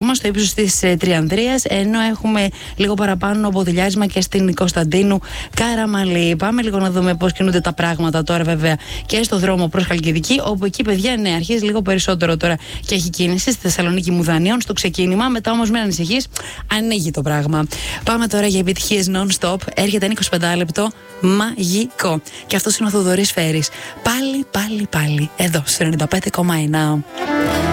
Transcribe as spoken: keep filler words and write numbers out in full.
ακόμα στο ύψος της ε, Τριανδρίας, ενώ έχουμε λίγο παραπάνω μποδηλιάρισμα και στην Κωνσταντίνου Καραμαλή. Πάμε λίγο να δούμε πώς κινούνται τα πράγματα τώρα, βέβαια, και στο δρόμο προς Χαλκιδική, όπου εκεί, παιδιά, ναι, αρχίζει λίγο περισσότερο τώρα και έχει κίνηση. Στη Θεσσαλονίκη Μουδανίων, στο ξεκίνημα. Μετά όμως μην ανησυχείς, ανοίγει το πράγμα. Πάμε τώρα για επιτυχίες non-stop. Έρχεται ένα είκοσι πέντε λεπτό μαγικό. Και αυτός είναι ο Θοδωρής Φέρης. Πάλι, πάλι, πάλι. Εδώ, στο ενενήντα πέντε κόμμα ένα.